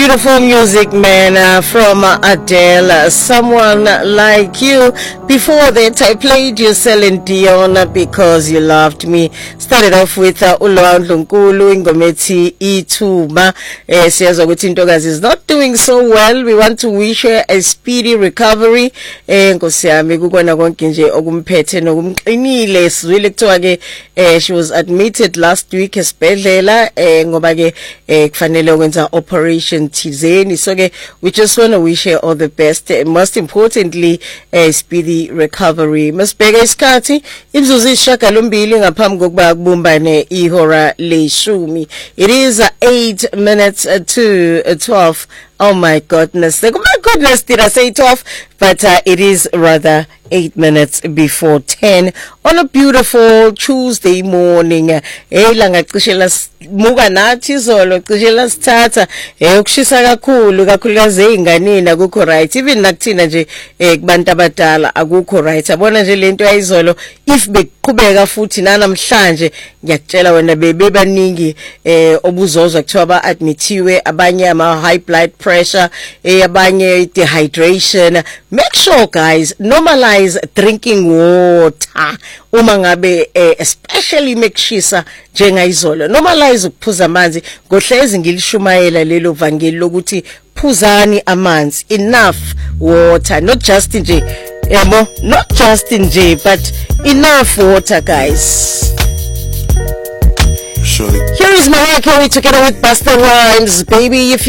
Beautiful music, man, from Adele, Someone Like You. Before that, I played you Celine Dion, Because You Loved Me. Started off with Ulwandlu Nkulu, Ingometi Ituma. Says Ntokazi is not doing so well. We want to wish her a speedy recovery. Nkosi yami kukona konke nje okumphethe nokumqinile sizwile kuthiwa ke she was admitted last week esibhedlela ngoba ke kufanele ukwenza operation thizeni. So ke we just want to wish her all the best, most importantly speedy recovery. Masibheke isikhathi imzuzu isishagalombili ngaphambi kokuba kubumbane ihora leshumi. It is 8 minutes to 12. Oh my goodness. Oh my goodness, did I say 12? But it is rather 8 minutes before 10 on a beautiful Tuesday morning. Langa cishe muka nathi izolo cishe lasithatha ukushisa kakhulu kakhulukazi einganeni akukho right, even nakuthina nje kubantu abadala akukho right. Abona nje lento yayizolo if beqhubeka futhi namhlanje ngiyakutshela wena bebaningi obuzozwa kuthiwa ba admithiwe, abanye ama high blood pressure, abanye dehydration. Make sure guys normalize drinking water uma ngabe especially mekushisa njengayizolo. Normalize ukuphuza amanzi. Ngohlezi ngilishumayela lelo vangeli lokuthi phuzani amanzi, enough water, not just nje not just nje but enough water guys. Here is Mariah Carey together with Busta Rhymes, baby if you